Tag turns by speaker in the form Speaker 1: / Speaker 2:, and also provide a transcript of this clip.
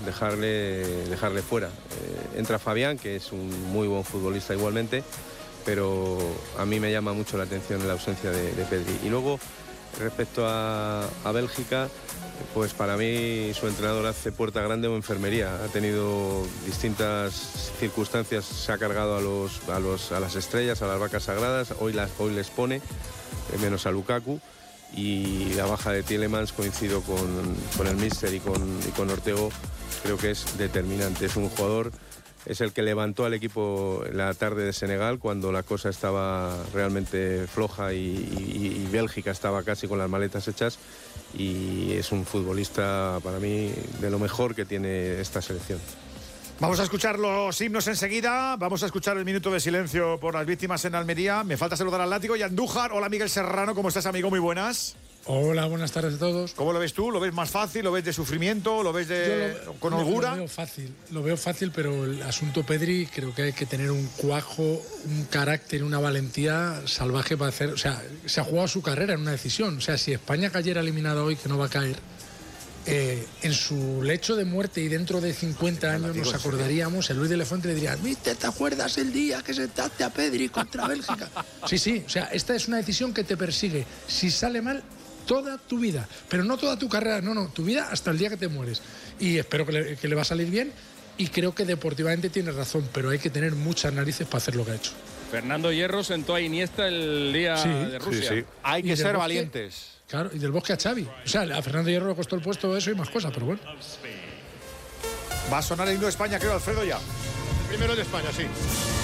Speaker 1: dejarle fuera. Entra Fabián, que es un muy buen futbolista igualmente, pero a mí me llama mucho la atención la ausencia de Pedri. Y luego, respecto a Bélgica, pues para mí su entrenador hace puerta grande o enfermería. Ha tenido distintas circunstancias, se ha cargado a las estrellas, a las vacas sagradas, hoy les pone, menos a Lukaku, y la baja de Tielemans, coincido con el míster y con Ortego, creo que es determinante. Es un jugador, es el que levantó al equipo la tarde de Senegal cuando la cosa estaba realmente floja y Bélgica estaba casi con las maletas hechas, y es un futbolista para mí de lo mejor que tiene esta selección.
Speaker 2: Vamos a escuchar los himnos enseguida. Vamos a escuchar el minuto de silencio por las víctimas en Almería. Me falta saludar al Látigo y a Andújar. Hola, Miguel Serrano, ¿cómo estás, amigo? Muy buenas.
Speaker 3: Hola, buenas tardes a todos.
Speaker 2: ¿Cómo lo ves tú? ¿Lo ves más fácil? ¿Lo ves de sufrimiento? ¿Lo ves con holgura?
Speaker 3: Lo veo fácil, pero el asunto Pedri creo que hay que tener un cuajo, un carácter, una valentía salvaje para hacer. O sea, se ha jugado su carrera en una decisión. O sea, si España cayera eliminada hoy, que no va a caer, en su lecho de muerte y dentro de 50 años nos acordaríamos, el Luis de la Fuente le diría: ¿Viste, te acuerdas el día que sentaste a Pedri contra Bélgica? Sí, o sea, esta es una decisión que te persigue. Si sale mal, toda tu vida, pero no toda tu carrera, no, tu vida hasta el día que te mueres. Y espero que le va a salir bien, y creo que deportivamente tiene razón, pero hay que tener muchas narices para hacer lo que ha hecho.
Speaker 4: Fernando Hierro sentó a Iniesta el día de Rusia.
Speaker 2: Sí. Hay que ser valientes.
Speaker 3: Claro, y del Bosque a Xavi. O sea, a Fernando Hierro le costó el puesto eso y más cosas, pero bueno.
Speaker 2: Va a sonar el himno de España, creo, Alfredo, ya.
Speaker 5: El primero de España, sí.